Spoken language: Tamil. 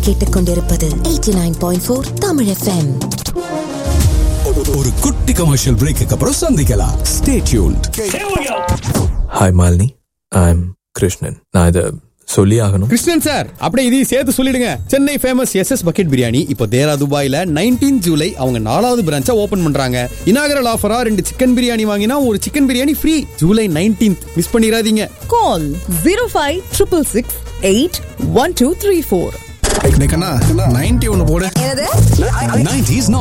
கேட்டுக்கொண்டிருப்பது 89.4 தமிழ் FM. ஒரு குட்டி கமர்ஷியல் பிரேக்கு அப்புறம் சந்திக்கலாம். Stay tuned. Hi Malini, I am Krishnan. நான் இதை சொல்லி ஆகணும். கிருஷ்ணன் சார், அப்படியே இதையும் சேர்த்து சொல்லிடுங்க. Chennai famous SS bucket biryani இப்போ தேரா துபாயில 19 ஜூலை அவங்க 4வது பிரான்ச்சா ஓபன் பண்றாங்க. இனாகரல் ஆஃபரா 2 சிக்கன் பிரியாணி வாங்கினா ஒரு chicken biryani free. July 19th miss பண்ணிராதீங்க. Call 0566681234. 90 ஒன்னு போடு. என்னது? 90s